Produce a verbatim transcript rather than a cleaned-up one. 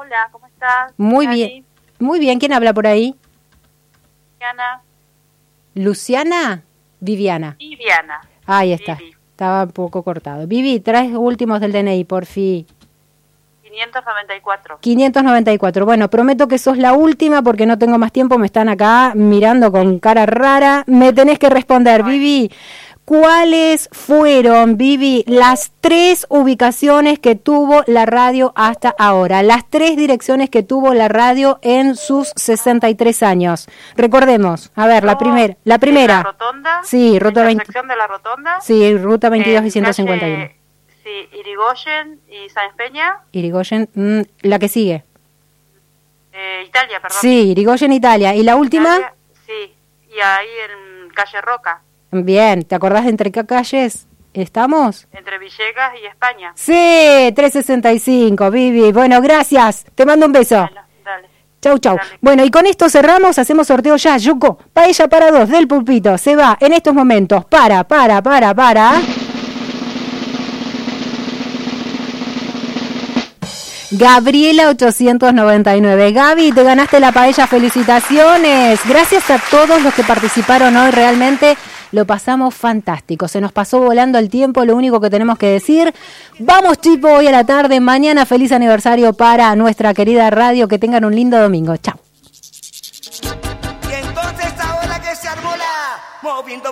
Hola, ¿cómo estás? Muy bien. Muy bien, ¿quién habla por ahí? Viviana. ¿Luciana? Viviana. Viviana. Ahí está. Vivi. Estaba un poco cortado. Vivi, tres últimos del D N I, por fin. quinientos noventa y cuatro. quinientos noventa y cuatro. Bueno, prometo que sos la última porque no tengo más tiempo. Me están acá mirando con cara rara. Me tenés que responder, Ay. Vivi. ¿Cuáles fueron, Vivi, las tres ubicaciones que tuvo la radio hasta ahora? Las tres direcciones que tuvo la radio en sus sesenta y tres años. Recordemos, a ver, No, la, primer, la primera. ¿La rotonda? Sí, ruta ¿La veinte. intersección de la rotonda? Sí, ruta veintidós En y ciento cincuenta y uno. calle, sí, Irigoyen y Sáenz Peña. Irigoyen, mm, la que sigue. Eh, Italia, perdón. Sí, Irigoyen, Italia. ¿Y la última? Italia, sí, y ahí en calle Roca, Bien, ¿te acordás de entre qué calles estamos? entre Villegas y España. Sí, trescientos sesenta y cinco, Vivi. Bueno, gracias. Te mando un beso. Bueno, dale. Chau, chau. Dale. Bueno, y con esto cerramos, hacemos sorteo ya. Yuko, paella para dos del pulpito. Se va en estos momentos. Para, para, para, para. Gabriela ochocientos noventa y nueve. Gaby, te ganaste la paella, felicitaciones. Gracias a todos los que participaron hoy, realmente lo pasamos fantástico. Se nos pasó volando el tiempo, lo único que tenemos que decir. Vamos, Chipo, hoy a la tarde. Mañana feliz aniversario para nuestra querida radio. Que tengan un lindo domingo. Chao. Y entonces ahora que se armó la moviendo